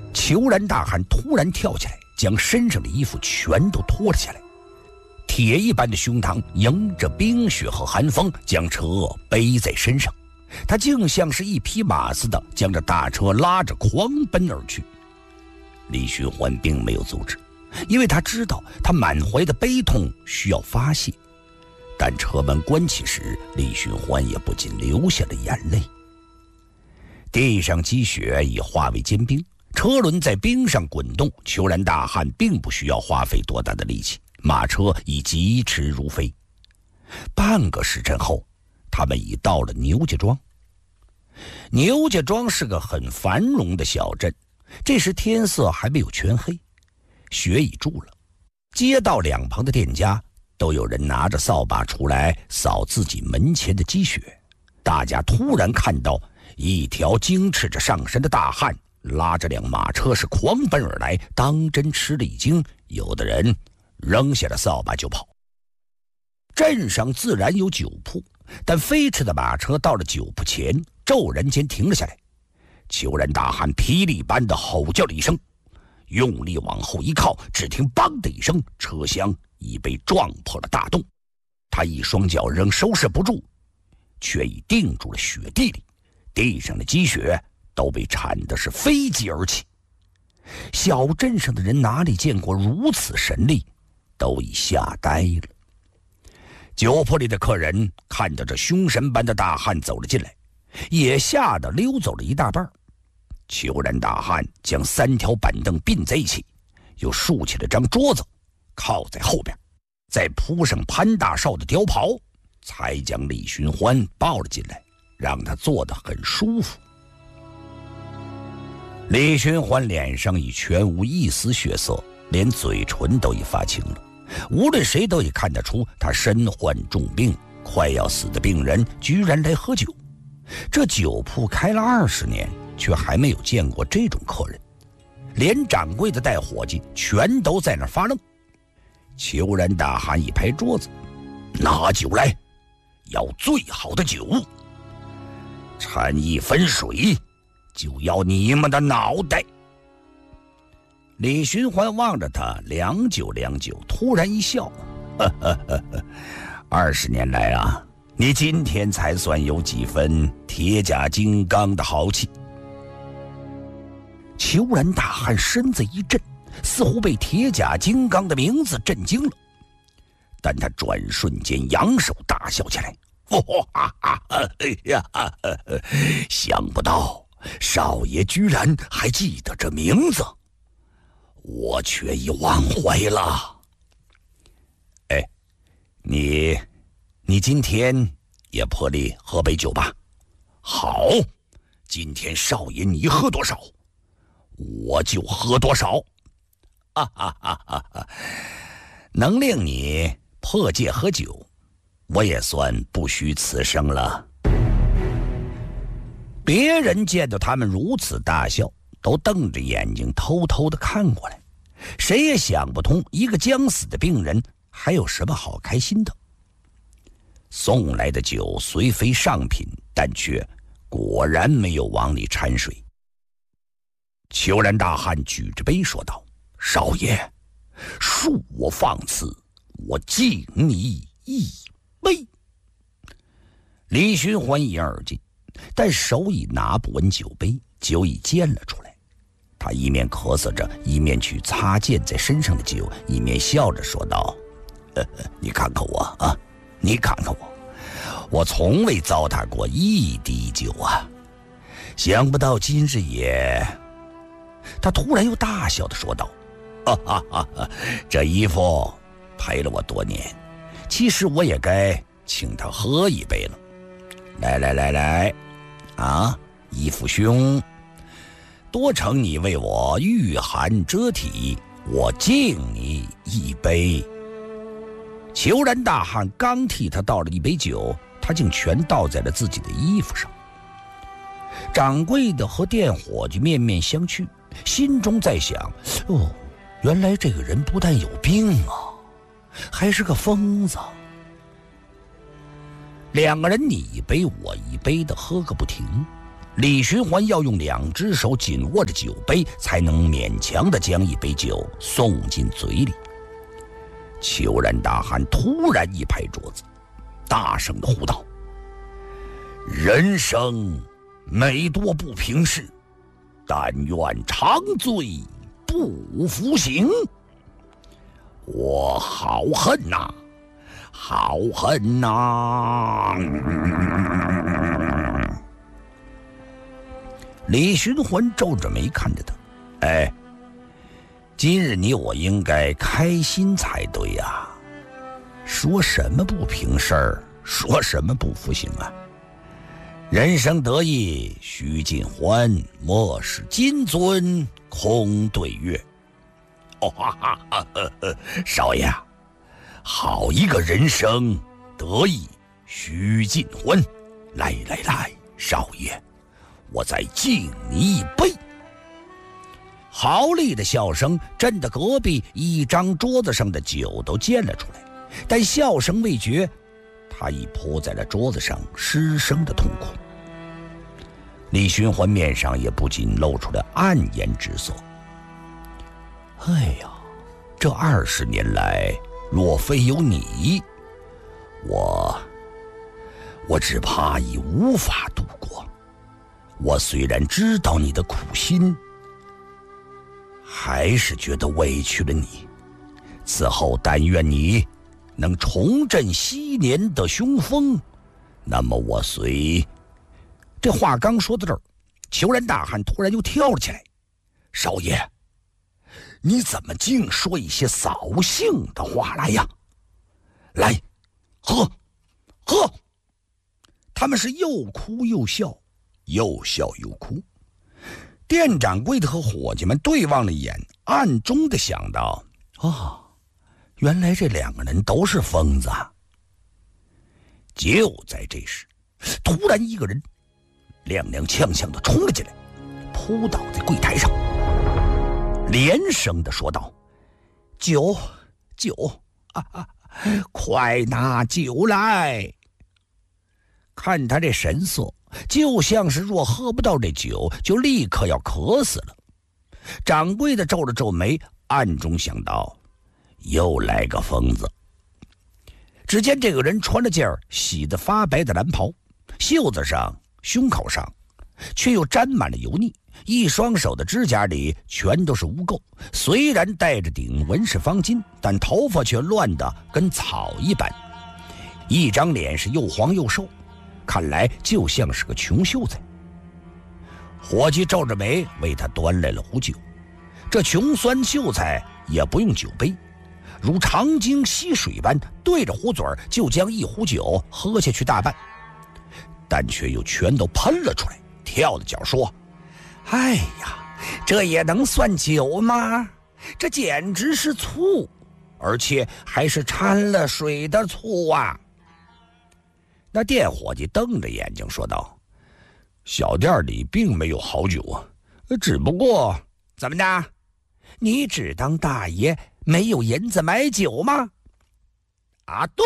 虬髯大汉突然跳起来，将身上的衣服全都脱了下来，铁一般的胸膛迎着冰雪和寒风，将车背在身上。他竟像是一匹马似的，将这大车拉着狂奔而去。李寻欢并没有阻止，因为他知道他满怀的悲痛需要发泄。但车门关起时，李寻欢也不禁流下了眼泪。地上积雪已化为坚冰，车轮在冰上滚动，虬髯大汉并不需要花费多大的力气，马车已疾驰如飞。半个时辰后，他们已到了牛家庄。牛家庄是个很繁荣的小镇，这时天色还没有全黑，雪已住了。街道两旁的店家都有人拿着扫把出来扫自己门前的积雪。大家突然看到一条精赤着上身的大汉拉着辆马车是狂奔而来，当真吃了一惊，有的人扔下了扫把就跑。镇上自然有酒铺，但飞驰的马车到了酒铺前，骤然间停了下来。虬髯大汉霹雳般的吼叫了一声，用力往后一靠，只听梆的一声，车厢已被撞破了大洞。他一双脚仍收拾不住，却已定住了雪地里，地上的积雪都被铲得是飞疾而起。小镇上的人哪里见过如此神力，都已吓呆了。酒铺里的客人看到这凶神般的大汉走了进来，也吓得溜走了一大半。虬髯大汉将3条板凳并在一起，又竖起了张桌子靠在后边，再铺上潘大少的貂袍，才将李寻欢抱了进来，让他坐得很舒服。李寻欢脸上已全无一丝血色，连嘴唇都已发青了，无论谁都已看得出他身患重病，快要死的病人居然来喝酒。这酒铺开了20年，却还没有见过这种客人，连掌柜的带伙计全都在那儿发愣。虬髯大汉一拍桌子，拿酒来，要最好的酒，掺1分水，就要你们的脑袋。李寻欢望着他，良久，突然一笑，呵呵呵呵，20年来啊，你今天才算有几分铁甲金刚的豪气。虬髯大汉身子一震，似乎被铁甲金刚的名字震惊了，但他转瞬间扬手大笑起来，哎呀，想不到少爷居然还记得这名字，我却已忘怀了。哎，你今天也破例喝杯酒吧。好，今天少爷你喝多少，我就喝多少。能令你破戒喝酒，我也算不虚此生了。别人见到他们如此大笑，都瞪着眼睛偷偷地看过来，谁也想不通一个将死的病人还有什么好开心的。送来的酒虽非上品，但却果然没有往里掺水。虬髯大汉举着杯说道：少爷，恕我放肆，我敬你一杯。李寻欢一言而尽，但手已拿不稳酒杯，酒已溅了出来。他一面咳嗽着，一面去擦溅在身上的酒，一面笑着说道：你看看我啊，你看看我从未糟蹋过一滴酒啊，想不到今日也……他突然又大笑地说道：这姨父陪了我多年，其实我也该请他喝一杯了。来啊，姨父兄，多承你为我御寒遮体，我敬你一杯。虬髯大汉刚替他倒了一杯酒，他竟全倒在了自己的衣服上。掌柜的和店伙计面面相觑，心中在想：原来这个人不但有病啊，还是个疯子。两个人你一杯我一杯的喝个不停， 李寻欢要用2只手紧握着酒杯，才能勉强地将一杯酒送进嘴里。虬髯大汉突然一拍桌子，大声地呼道：“人生每多不平事，但愿长醉不服刑。我好恨呐，好恨呐！”李寻欢皱着眉看着他，今日你我应该开心才对呀，说什么不平事儿，说什么不服刑啊？人生得意须尽欢，莫使金樽空对月。少爷，好一个人生得意须尽欢！来，少爷，我再敬你一杯。豪丽的笑声震得隔壁一张桌子上的酒都溅了出来，但笑声未绝，他已扑在了桌子上，失声的痛哭。李寻欢面上也不禁露出了暗颜之色。哎呀，这20年来，若非有你，我只怕已无法度过。我虽然知道你的苦心，还是觉得委屈了你。此后但愿你能重振昔年的雄风，那么我随……这话刚说到这儿，虬髯大汉突然又跳了起来：“少爷，你怎么净说一些扫兴的话来呀？来，喝！”他们是又哭又笑，又笑又哭。店掌柜的和伙计们对望了一眼，暗中的想到：原来这2个人都是疯子啊。就在这时，突然一个人踉踉跄跄地冲了进来，扑倒在柜台上，连声地说道：“酒啊，快拿酒来！”看他这神色，就像是若喝不到这酒，就立刻要渴死了。掌柜的皱了皱眉，暗中想到：又来个疯子。只见这个人穿了件洗得发白的蓝袍，袖子上、胸口上却又沾满了油腻，一双手的指甲里全都是污垢。虽然戴着顶纹饰方巾，但头发却乱得跟草一般。一张脸是又黄又瘦，看来就像是个穷秀才。伙计皱着眉为他端来了壶酒，这穷酸秀才也不用酒杯，如长鲸吸水般对着壶嘴就将一壶酒喝下去大半，但却又全都喷了出来，跳着脚说：“哎呀，这也能算酒吗？这简直是醋，而且还是掺了水的醋啊！”那店伙计瞪着眼睛说道：“小店里并没有好酒啊，只不过……怎么的？你只当大爷没有银子买酒吗？阿东，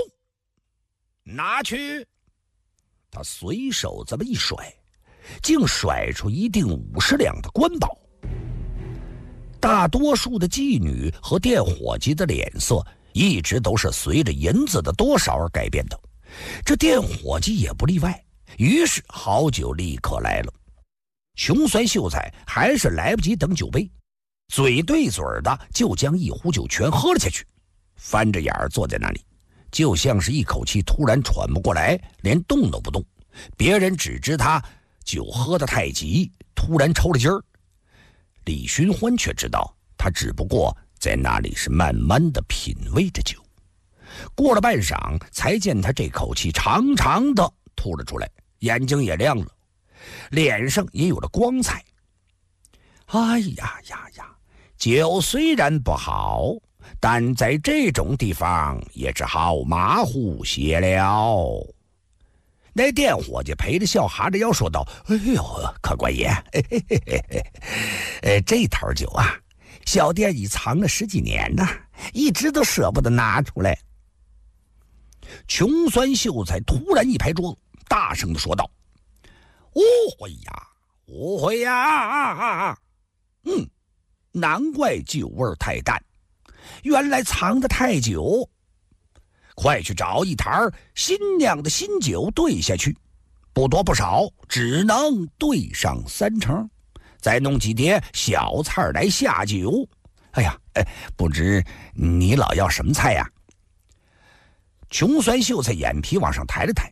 拿去！”他随手这么一甩，竟甩出一锭50两的官宝。大多数的妓女和店伙计的脸色一直都是随着银子的多少而改变的，这店伙计也不例外。于是好酒立刻来了，穷酸秀才还是来不及等酒杯，嘴对嘴的就将一壶酒全喝了下去，翻着眼儿坐在那里，就像是一口气突然喘不过来，连动都不动。别人只知他酒喝得太急，突然抽了筋儿。李寻欢却知道，他只不过在那里是慢慢的品味着酒。过了半晌，才见他这口气长长的吐了出来，眼睛也亮了，脸上也有了光彩。哎呀，酒虽然不好，但在这种地方也是好马虎些了。那店伙计陪着笑，哈着腰说道：“哎呦，客官爷，这套酒啊，小店已藏了10几年了，一直都舍不得拿出来。”穷酸秀才突然一拍桌子，大声地说道：“ 误会呀！难怪酒味太淡，原来藏得太久。快去找一坛新酿的新酒兑下去，不多不少，只能兑上3成。再弄几碟小菜来下酒。不知你老要什么菜呀？穷酸秀才眼皮往上抬了抬。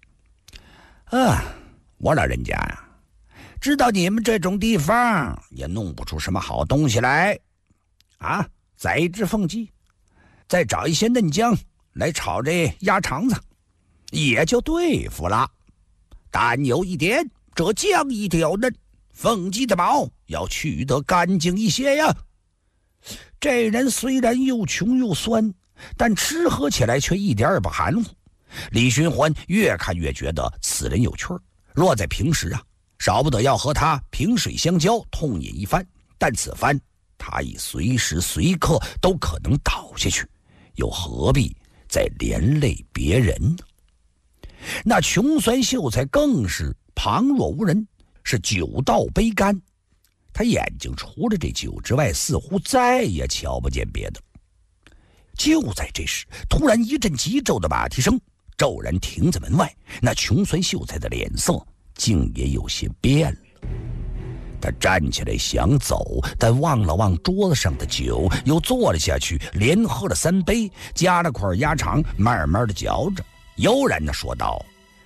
我老人家呀，知道你们这种地方也弄不出什么好东西来宰一只凤鸡，再找一些嫩姜来炒这鸭肠子，也就对付了。但有一点，这姜一定要嫩，凤鸡的毛要去得干净一些呀。这人虽然又穷又酸，但吃喝起来却一点也不含糊。李寻欢越看越觉得此人有趣儿，若在平时少不得要和他萍水相交，痛饮一番。但此番他已随时随刻都可能倒下去，又何必再连累别人呢？那穷酸秀才更是旁若无人，是酒到杯干。他眼睛除了这酒之外，似乎再也瞧不见别的。就在这时，突然一阵急骤的马蹄声骤然停在门外，那穷酸秀才的脸色竟也有些变了。他站起来想走，但望了望桌子上的酒，又坐了下去，连喝了3杯，夹了块鸭肠，慢慢的嚼着，悠然的说道：“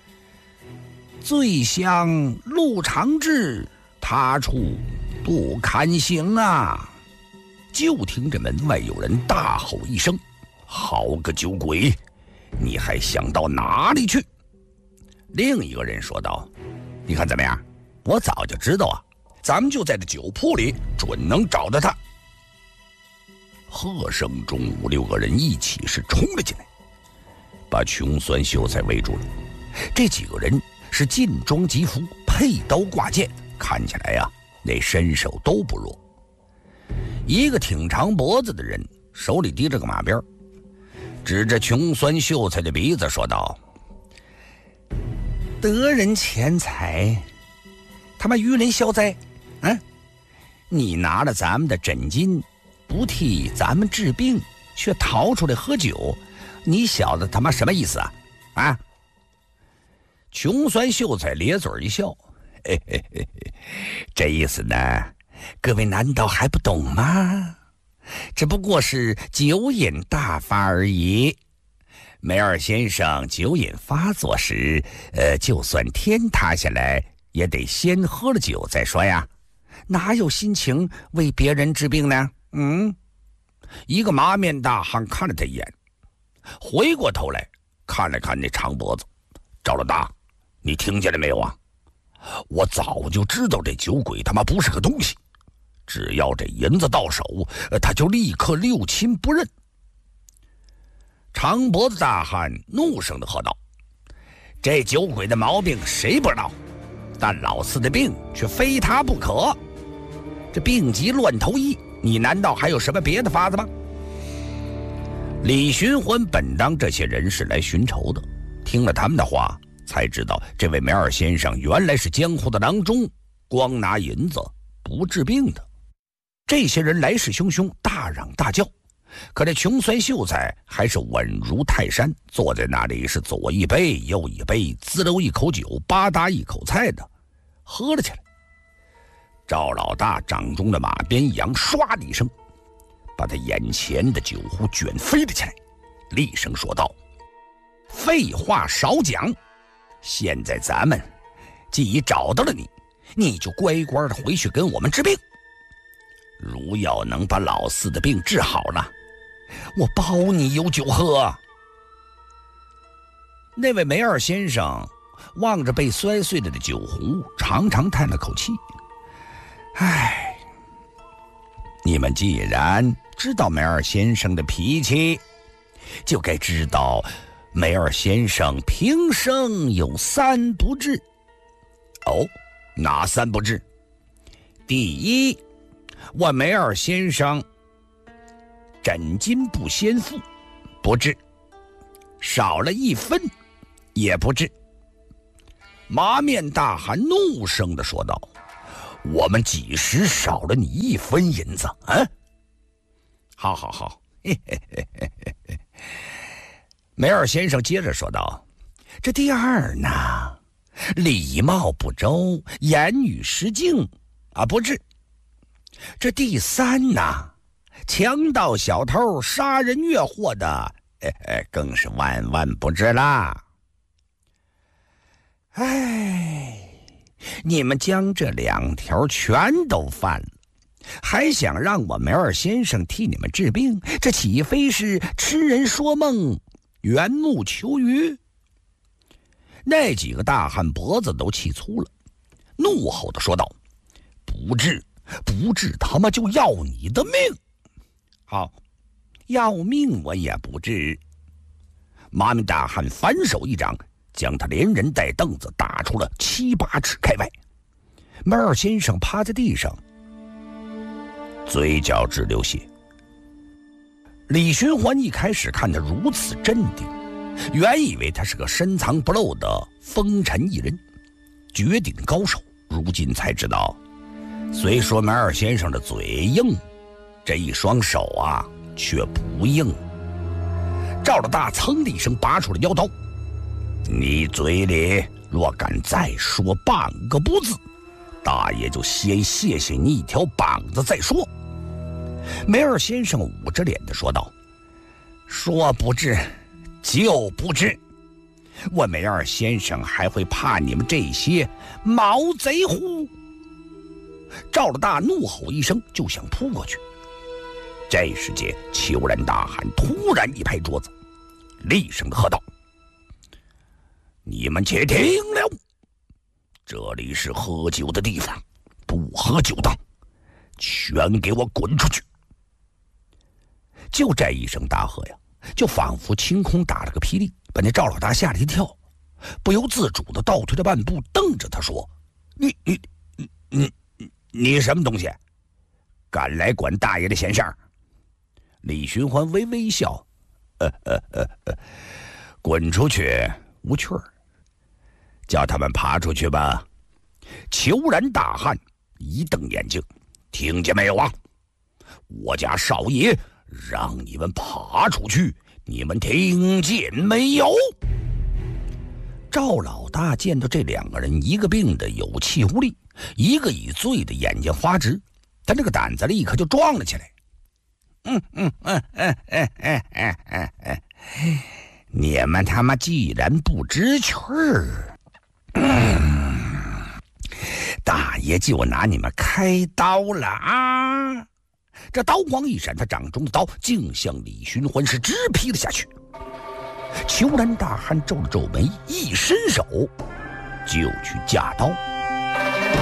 醉乡路常至，他处不堪行啊！”就听着门外有人大吼一声：“好个酒鬼，你还想到哪里去？”另一个人说道：“你看怎么样？我早就知道咱们就在这酒铺里，准能找到他。”喝声中5、6个人一起是冲了进来，把穷酸秀才围住了。这几个人是劲装吉服，佩刀挂剑，看起来那身手都不弱。一个挺长脖子的人手里提着个马鞭，指着穷酸秀才的鼻子说道：“得人钱财，他妈愚人消灾！你拿了咱们的诊金，不替咱们治病，却逃出来喝酒，你小子他妈什么意思啊？”穷酸秀才咧嘴一笑：“这意思呢，各位难道还不懂吗？只不过是酒瘾大发而已。梅尔先生酒瘾发作时，就算天塌下来，也得先喝了酒再说呀，哪有心情为别人治病呢？”一个麻面大汉看了他一眼，回过头来看了看那长脖子：“赵老大，你听见了没有啊？我早就知道这酒鬼他妈不是个东西，只要这银子到手，他就立刻六亲不认。”长脖子大汉怒声地喝道：“这酒鬼的毛病谁不知道？但老四的病却非他不可。这病急乱投医，你难道还有什么别的法子吗？”李寻欢本当这些人是来寻仇的，听了他们的话，才知道这位梅尔先生原来是江湖的郎中，光拿银子不治病的。这些人来势汹汹，大嚷大叫，可这穷酸秀才还是稳如泰山，坐在那里是左一杯右一杯，滋溜一口酒，吧嗒一口菜的喝了起来。赵老大掌中的马鞭一扬，唰的一声把他眼前的酒壶卷飞了起来，厉声说道：“废话少讲，现在咱们既已找到了你，你就乖乖的回去跟我们治病。如要能把老四的病治好了，我包你有酒喝。”那位梅二先生望着被摔碎了的酒壶，长长叹了口气：“唉，你们既然知道梅二先生的脾气，就该知道梅二先生平生有3不治。”“哦，哪3不治？”“第一，我梅二先生诊金不先付，不治；少了1分也不治。 马面大汉怒声地说道：“我们几时少了你1分银子啊？”好好好，嘿嘿嘿嘿嘿嘿。梅尔先生接着说道：“这第二呢，礼貌不周，言语失敬啊，不治。这第三呢，强盗、小偷、杀人越货的，更是万万不治啦。哎，你们将这2条全都犯了，还想让我梅尔先生替你们治病，这岂非是痴人说梦，缘木求鱼？”那几个大汉脖子都气粗了，怒吼地说道：“不治，不治，他妈就要你的命！好，要命我也不治。”马面大汉反手一掌，将他连人带凳子打出了7、8尺开外。梅尔先生趴在地上，嘴角直流血。李寻欢一开始看他如此镇定，原以为他是个深藏不露的风尘艺人，绝顶高手。如今才知道，虽说梅尔先生的嘴硬，这一双手啊却不硬。赵老大噌的一声拔出了腰刀：“你嘴里若敢再说半个不字，大爷就先谢谢你1条膀子再说。”梅尔先生捂着脸地说道：“说不治就不治，我梅尔先生还会怕你们这些毛贼乎？”赵老大怒吼一声，就想扑过去。这时间，虬髯大汉突然一拍桌子，厉声地喝道：“你们且停了！这里是喝酒的地方，不喝酒的，全给我滚出去！”就这一声大喝呀，就仿佛晴空打了个霹雳，把那赵老大吓了一跳，不由自主地倒退了半步，瞪着他说：“你什么东西？敢来管大爷的闲事儿？”李寻欢微微一笑：“滚出去无趣儿，叫他们爬出去吧。”虬髯大汉一瞪眼睛：“听见没有啊？我家少爷让你们爬出去，你们听见没有？”赵老大见到这2个人，一个病得有气无力，一个已醉得眼睛花直，他这个胆子立刻就壮了起来。你们他妈既然不知趣儿，大爷就拿你们开刀了啊！这刀光一闪，他掌中的刀竟向李寻欢是直劈了下去。虬髯大汉皱了皱眉，一伸手就去架刀。